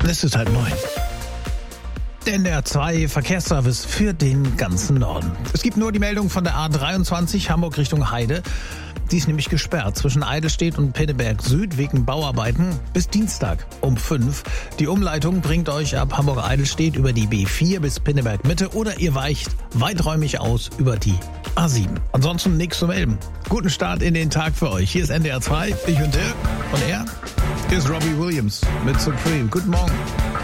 Es ist 8:30. Der NDR 2 Verkehrsservice für den ganzen Norden. Es gibt nur die Meldung von der A23 Hamburg Richtung Heide. Die ist nämlich gesperrt zwischen Eidelstedt und Pinneberg Süd wegen Bauarbeiten bis Dienstag um 5. Die Umleitung bringt euch ab Hamburg-Eidelstedt über die B4 bis Pinneberg Mitte oder ihr weicht weiträumig aus über die A7. Ansonsten nichts zu melden. Guten Start in den Tag für euch. Hier ist NDR 2. Ich bin Dirk und er ist Robbie Williams mit Supreme. Guten Morgen.